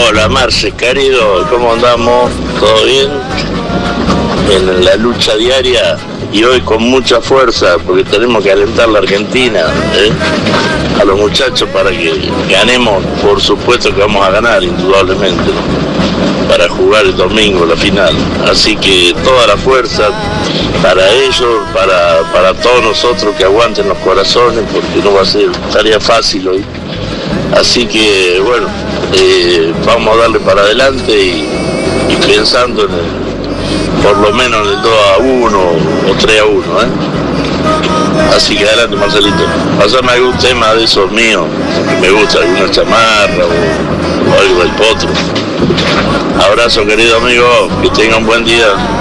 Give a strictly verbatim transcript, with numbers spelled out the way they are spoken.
Hola Marce, querido, ¿cómo andamos? ¿Todo bien? En la lucha diaria y hoy con mucha fuerza porque tenemos que alentar a la Argentina, ¿eh? A los muchachos para que ganemos, por supuesto que vamos a ganar indudablemente, para jugar el domingo la final. Así que toda la fuerza para ellos, para, para todos nosotros que aguanten los corazones porque no va a ser tarea fácil hoy. Así que bueno, eh, vamos a darle para adelante y, y pensando en el, por lo menos en el dos a uno o tres a uno, ¿eh? Así que adelante Marcelito, pasame algún tema de esos míos, que me gusta, alguna chamarra o, o algo del potro. Abrazo querido amigo, que tenga un buen día.